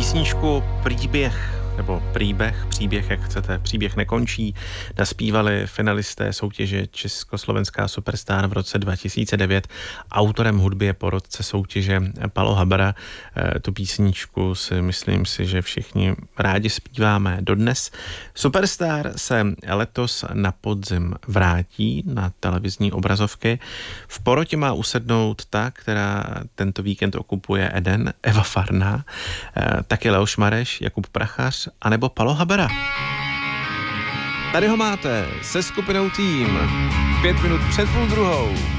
písničku Příběh, jak chcete, Příběh nekončí, naspívali finalisté soutěže Československá Superstar v roce 2009. Autorem hudby je porotce soutěže Palo Habera. Tu písničku myslím si, že všichni rádi zpíváme dodnes. Superstar se letos na podzim vrátí na televizní obrazovky. V porotě má usednout ta, která tento víkend okupuje Eden, Eva Farná, taky Leoš Mareš, Jakub Prachař, anebo Palo Habera. Tady ho máte se skupinou Tým. 5 minut před 12:30.